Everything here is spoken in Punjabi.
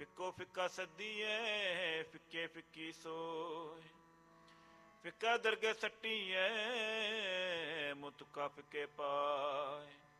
ਫਿੱਕੋ ਫਿੱਕਾ ਸੱਦੀਏ ਫਿੱਕੇ ਫਿੱਕੀ ਸੋਏ, ਫਿੱਕਾ ਦਰਗੇ ਸੱਟੀਏ ਮੁਤਕਾ ਫਿੱਕੇ ਪਾਏ।